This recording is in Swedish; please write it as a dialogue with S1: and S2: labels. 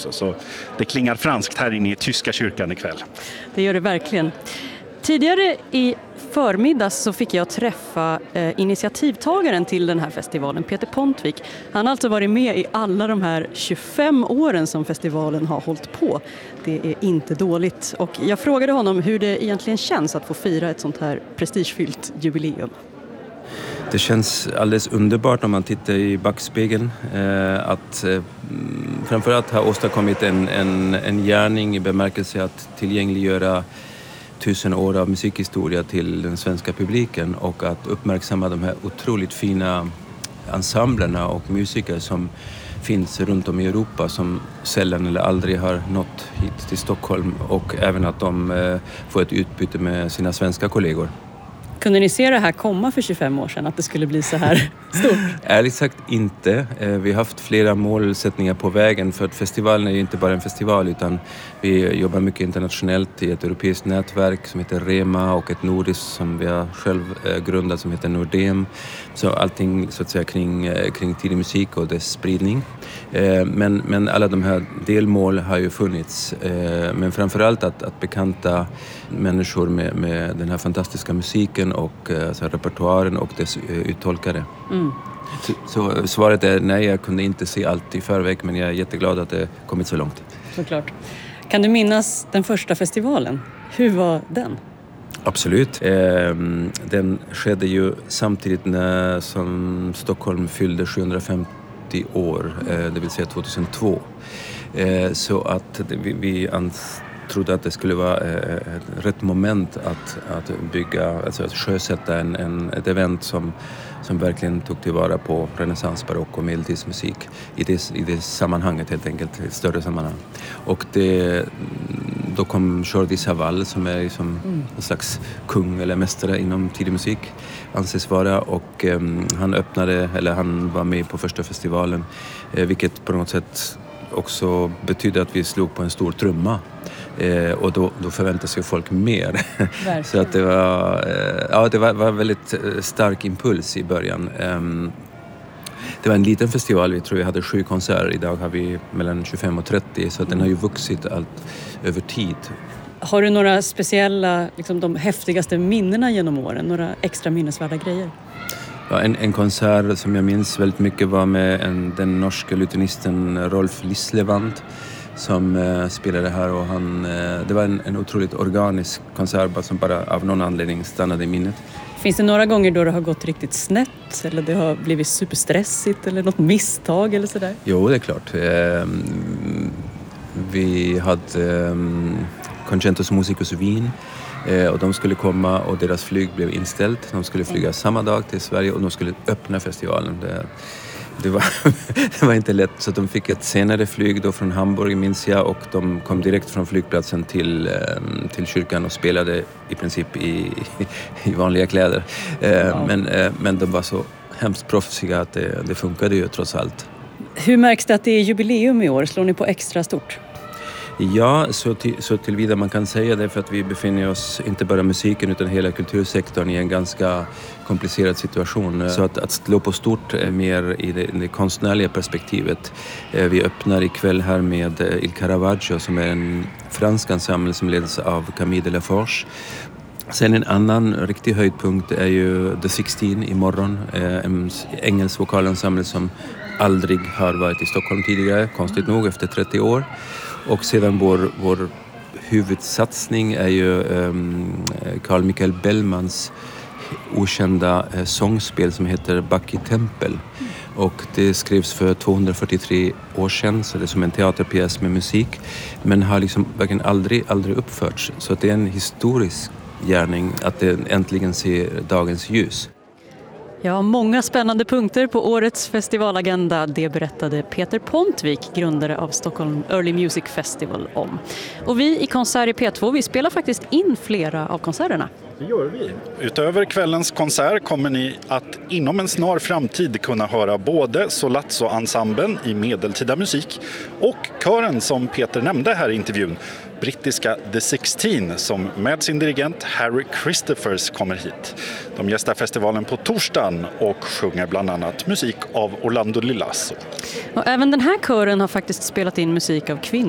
S1: Så det klingar franskt här inne i tyska kyrkan ikväll.
S2: Det gör det verkligen. Tidigare i förmiddags så fick jag träffa initiativtagaren till den här festivalen, Peter Pontvik. Han har alltså varit med i alla de här 25 åren som festivalen har hållit på. Det är inte dåligt. Och jag frågade honom hur det egentligen känns att få fira ett sånt här prestigefyllt jubileum.
S3: Det känns alldeles underbart om man tittar i backspegeln att framförallt ha åstadkommit en gärning i bemärkelse att tillgängliggöra 1000 år av musikhistoria till den svenska publiken och att uppmärksamma de här otroligt fina ensemblerna och musiker som finns runt om i Europa som sällan eller aldrig har nått hit till Stockholm och även att de får ett utbyte med sina svenska kollegor.
S2: Kunde ni se det här komma för 25 år sedan, att det skulle bli så här stort?
S3: Ärligt sagt inte. Vi har haft flera målsättningar på vägen för att festivalen är ju inte bara en festival utan vi jobbar mycket internationellt i ett europeiskt nätverk som heter REMA och ett nordiskt som vi har själv grundat som heter Nordem. Så allting så att säga kring tidig musik och dess spridning. Men alla de här delmål har ju funnits. Men framförallt att bekanta människor med den här fantastiska musiken och alltså, repertoaren och dess uttolkare. Mm. Så svaret är nej, jag kunde inte se allt i förväg men jag är jätteglad att det kommit så långt.
S2: Såklart. Kan du minnas den första festivalen? Hur var den?
S3: Absolut. Den skedde ju samtidigt som Stockholm fyllde 750 år, det vill säga 2002. Så att vi trodde att det skulle vara ett rätt moment att bygga, alltså att sjösätta ett event som verkligen tog tillvara på renässans, barock och medeltidsmusik i det sammanhanget helt enkelt, ett större sammanhang. Och då kom Jordi Savall som är som en slags kung eller mästare inom tidig musik anses vara och han var med på första festivalen vilket på något sätt också betydde att vi slog på en stor trumma. Och då förväntade sig folk mer. Så att det var en väldigt stark impuls i början. Det var en liten festival, vi tror vi hade 7 konserter. Idag har vi mellan 25 och 30 så att den har ju vuxit allt över tid.
S2: Har du några speciella, de häftigaste minnena genom åren? Några extra minnesvärda grejer?
S3: Ja, en konsert som jag minns väldigt mycket var med den norska lutenisten Rolf Lislevand som spelade här och det var en otroligt organisk konsert som bara av någon anledning stannade i minnet.
S2: Finns det några gånger då det har gått riktigt snett eller det har blivit superstressigt eller något misstag eller sådär?
S3: Jo, det är klart. Vi hade Concertos Musicus Wien och de skulle komma och deras flyg blev inställt. De skulle flyga samma dag till Sverige och de skulle öppna festivalen. Det var inte lätt så de fick ett senare flyg då från Hamburg minns jag och de kom direkt från flygplatsen till kyrkan och spelade i princip i vanliga kläder. Men de var så hemskt proffsiga att det funkade ju trots allt.
S2: Hur märks det att det är jubileum i år? Slår ni på extra stort?
S3: Ja, så tillvida man kan säga det för att vi befinner oss inte bara musiken utan hela kultursektorn i en ganska komplicerad situation. Så att slå på stort är mer i det konstnärliga perspektivet. Vi öppnar ikväll här med Il Caravaggio som är en fransk ensemble som leds av Camille Delaforge. Sen en annan riktig höjdpunkt är ju The 16 imorgon, en engelsk vokalensemble som aldrig har varit i Stockholm tidigare, konstigt nog efter 30 år. Och sedan vår huvudsatsning är ju Carl Michael Bellmans okända sångspel som heter Bacchi Tempel. Och det skrevs för 243 år sedan så det är som en teaterpjäs med musik. Men har verkligen aldrig uppförts. Så det är en historisk gärning att det äntligen ser dagens ljus.
S2: Ja, många spännande punkter på årets festivalagenda. Det berättade Peter Pontvik, grundare av Stockholm Early Music Festival om. Och vi i Konsert i P2, vi spelar faktiskt in flera av konserterna.
S1: Det gör vi. Utöver kvällens konsert kommer ni att inom en snar framtid kunna höra både Solazzo-ensemblen i medeltida musik och kören som Peter nämnde här i intervjun, brittiska The 16 som med sin dirigent Harry Christophers kommer hit. De gästar festivalen på torsdagen och sjunger bland annat musik av Orlando Lilasso.
S2: Och även den här kören har faktiskt spelat in musik av kvinnor.